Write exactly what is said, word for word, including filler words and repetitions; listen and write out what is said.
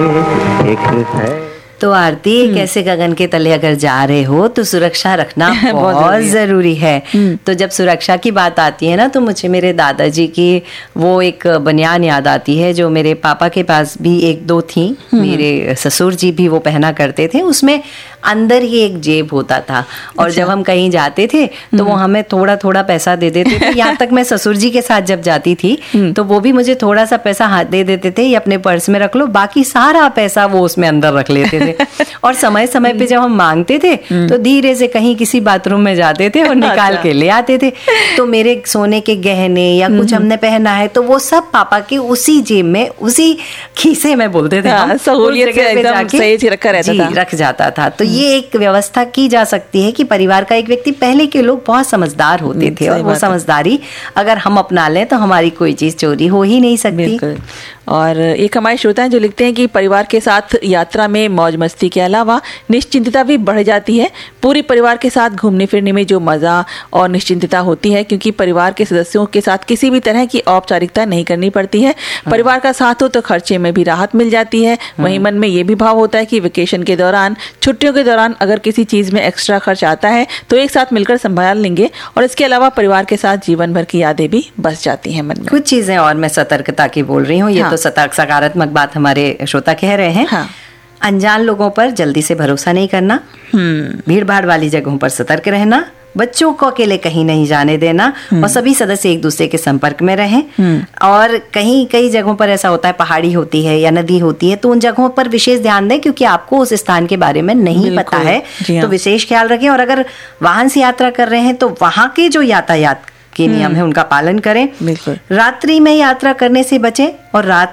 एक है। तो आरती, कैसे गगन के तले अगर जा रहे हो तो सुरक्षा रखना बहुत, बहुत जरूरी है। तो जब सुरक्षा की बात आती है ना, तो मुझे मेरे दादाजी की वो एक बनियान याद आती है जो मेरे पापा के पास भी एक दो थी, मेरे ससुर जी भी वो पहना करते थे। उसमें अंदर ही एक जेब होता था और अच्छा। जब हम कहीं जाते थे तो वो हमें थोड़ा थोड़ा पैसा दे देते थे। यहाँ तक मैं ससुर जी के साथ जब जाती थी तो वो भी मुझे थोड़ा सा पैसा हाथ दे देते थे, ये अपने पर्स में रख लो, बाकी सारा पैसा वो उसमें अंदर रख लेते थे। और समय समय पे जब हम मांगते थे तो धीरे से कहीं किसी बाथरूम में जाते थे और निकाल के ले आते थे। तो मेरे सोने के गहने या कुछ हमने पहना है तो वो सब पापा के उसी जेब में, उसी खीसे में बोलते थे, हाँ, सहूलियत से एकदम सही रखा रहता था, रख जाता था। तो ये एक व्यवस्था की जा सकती है कि परिवार का एक व्यक्ति, पहले के लोग बहुत समझदार होते थे और वो समझदारी अगर हम अपना लें तो हमारी कोई चीज चोरी हो ही नहीं सकती। और एक हमारे श्रोता हैं जो लिखते हैं कि परिवार के साथ यात्रा में मौज मस्ती के अलावा निश्चिंतता भी बढ़ जाती है। पूरी परिवार के साथ घूमने फिरने में जो मज़ा और निश्चिंतता होती है, क्योंकि परिवार के सदस्यों के साथ किसी भी तरह की औपचारिकता नहीं करनी पड़ती है। परिवार का साथ हो तो खर्चे में भी राहत मिल जाती है। वहीं मन में ये भी भाव होता है कि वेकेशन के दौरान, छुट्टियों के दौरान अगर किसी चीज़ में एक्स्ट्रा खर्च आता है तो एक साथ मिलकर संभाल लेंगे। और इसके अलावा परिवार के साथ जीवन भर की यादें भी बस जाती हैं मन में। कुछ चीज़ें और मैं सतर्कता की बोल रही हूँ, ये तो सतर्क सकारात्मक बात हमारे श्रोता कह रहे हैं। हाँ। अनजान लोगों पर जल्दी से भरोसा नहीं करना, भीड़ भाड़ वाली जगहों पर सतर्क रहना, बच्चों को अकेले कहीं नहीं जाने देना और सभी सदस्य एक दूसरे के संपर्क में रहें। और कहीं कई जगहों पर ऐसा होता है, पहाड़ी होती है या नदी होती है, तो उन जगहों पर विशेष ध्यान दें क्योंकि आपको उस स्थान के बारे में नहीं पता है, तो विशेष ख्याल रखें। और अगर वाहन से यात्रा कर रहे हैं तो वहां के जो यातायात के नियम है उनका पालन करें। रात्रि में यात्रा करने से बचें और रात